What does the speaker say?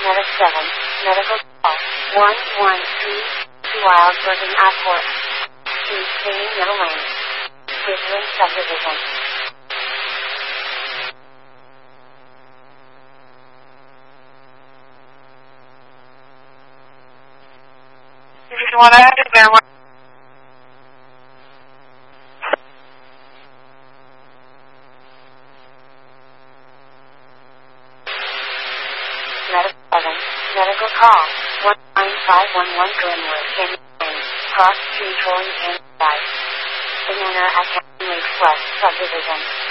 Medic 7, medical call, 113, to Wildbergen Airport. Please stay in middle lane. Ridgeland Subdivision. If you want to add it there, Medic 7, medical call, 19511 Glenwood, Canyon Lane, cross street rolling Canyon Drive. Banana at Canyon Lakes West Subdivision.